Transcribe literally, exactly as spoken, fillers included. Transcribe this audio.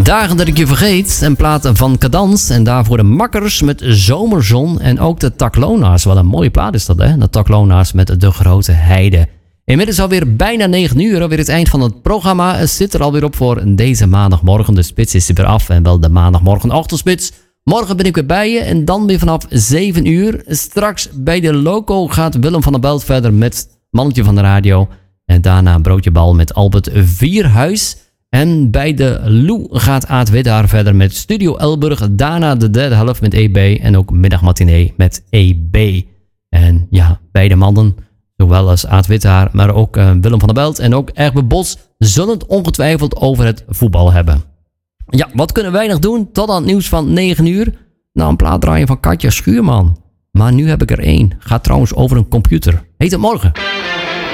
Dagen dat ik je vergeet. En platen van Cadans. En daarvoor de Makkers met Zomerzon. En ook de Taklona's. Wat een mooie plaat is dat, hè? De Taklona's met De Grote Heide. Inmiddels alweer bijna negen uur. Alweer het eind van het programma. Het zit er alweer op voor deze maandagmorgen. De spits is er weer af. En wel de maandagmorgen ochtendspits. Morgen ben ik weer bij je. En dan weer vanaf zeven uur. Straks bij de loco gaat Willem van der Belt verder met Mannetje van de Radio. En daarna Broodje Bal met Albert Vierhuis. En bij de Lou gaat Aad Widdaar verder met Studio Elburg. Daarna de derde helft met E B. En ook middagmatinee met E B. En ja, beide mannen, zowel als Aad Widdaar, maar ook uh, Willem van der Belt en ook Erbe Bos, zullen het ongetwijfeld over het voetbal hebben. Ja, wat kunnen wij nog doen tot aan het nieuws van negen uur? Nou, een plaat draaien van Katja Schuurman. Maar nu heb ik er één. Gaat trouwens over een computer. Heet het Morgen.